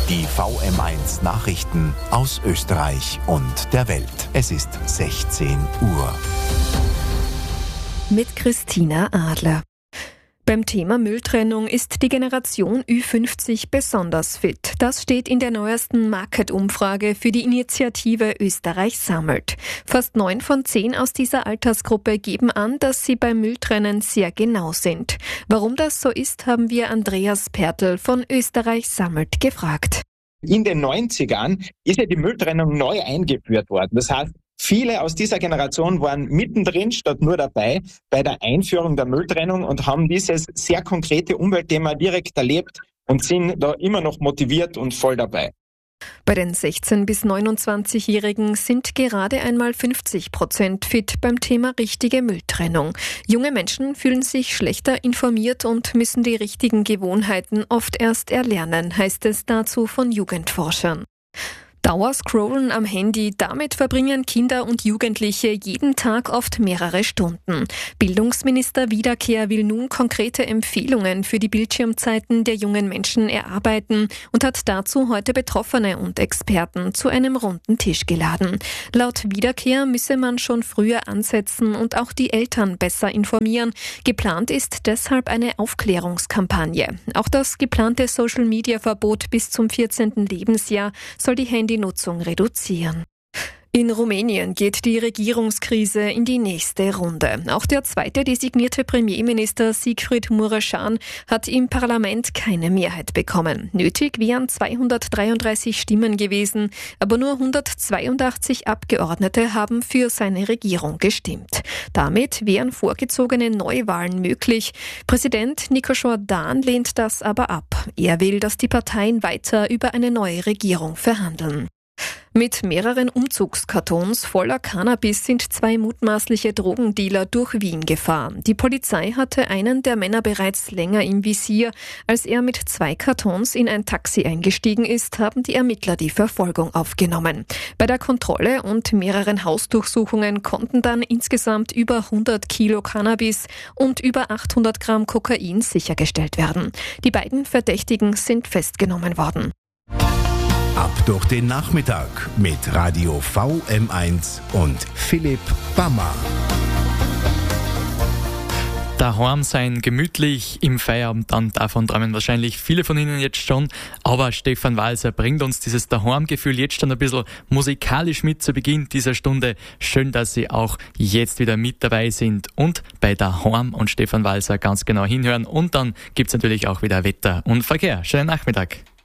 Die VM1 Nachrichten aus Österreich und der Welt. Es ist 16 Uhr. Mit Christina Adler. Beim Thema Mülltrennung ist die Generation Ü50 besonders fit. Das steht in der neuesten Market-Umfrage für die Initiative Österreich sammelt. Fast 9 von 10 aus dieser Altersgruppe geben an, dass sie beim Mülltrennen sehr genau sind. Warum das so ist, haben wir Andreas Pertl von Österreich sammelt gefragt. In den 90ern ist ja die Mülltrennung neu eingeführt worden. Das heißt, viele aus dieser Generation waren mittendrin statt nur dabei bei der Einführung der Mülltrennung und haben dieses sehr konkrete Umweltthema direkt erlebt und sind da immer noch motiviert und voll dabei. Bei den 16- bis 29-Jährigen sind gerade einmal 50% fit beim Thema richtige Mülltrennung. Junge Menschen fühlen sich schlechter informiert und müssen die richtigen Gewohnheiten oft erst erlernen, heißt es dazu von Jugendforschern. Dauerscrollen am Handy, damit verbringen Kinder und Jugendliche jeden Tag oft mehrere Stunden. Bildungsminister Wiederkehr will nun konkrete Empfehlungen für die Bildschirmzeiten der jungen Menschen erarbeiten und hat dazu heute Betroffene und Experten zu einem runden Tisch geladen. Laut Wiederkehr müsse man schon früher ansetzen und auch die Eltern besser informieren. Geplant ist deshalb eine Aufklärungskampagne. Auch das geplante Social-Media-Verbot bis zum 14. Lebensjahr soll die Handynutzung reduzieren. In Rumänien geht die Regierungskrise in die nächste Runde. Auch der zweite designierte Premierminister Sigrid Mureșan hat im Parlament keine Mehrheit bekommen. Nötig wären 233 Stimmen gewesen, aber nur 182 Abgeordnete haben für seine Regierung gestimmt. Damit wären vorgezogene Neuwahlen möglich. Präsident Nicolas Jordan lehnt das aber ab. Er will, dass die Parteien weiter über eine neue Regierung verhandeln. Mit mehreren Umzugskartons voller Cannabis sind 2 mutmaßliche Drogendealer durch Wien gefahren. Die Polizei hatte einen der Männer bereits länger im Visier. Als er mit 2 Kartons in ein Taxi eingestiegen ist, haben die Ermittler die Verfolgung aufgenommen. Bei der Kontrolle und mehreren Hausdurchsuchungen konnten dann insgesamt über 100 Kilo Cannabis und über 800 Gramm Kokain sichergestellt werden. Die beiden Verdächtigen sind festgenommen worden. Ab durch den Nachmittag mit Radio VM1 und Philipp Bammer. Daheim sein, gemütlich im Feierabend, dann davon träumen wahrscheinlich viele von Ihnen jetzt schon. Aber Stefan Walser bringt uns dieses Daheim-Gefühl jetzt schon ein bisschen musikalisch mit zu Beginn dieser Stunde. Schön, dass Sie auch jetzt wieder mit dabei sind und bei Daheim und Stefan Walser ganz genau hinhören. Und dann gibt's natürlich auch wieder Wetter und Verkehr. Schönen Nachmittag.